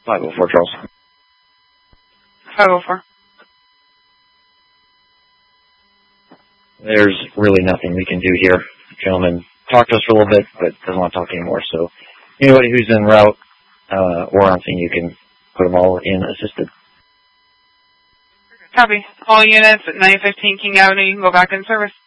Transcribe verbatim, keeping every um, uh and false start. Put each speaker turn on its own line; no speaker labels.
five oh four, Charles.
five oh four.
There's really nothing we can do here. The gentleman talked to us for a little bit, but doesn't want to talk anymore. So anybody who's en route uh, or on scene, you can put them all in assisted.
Copy. All units at nine fifteen King Avenue, you can go back in service.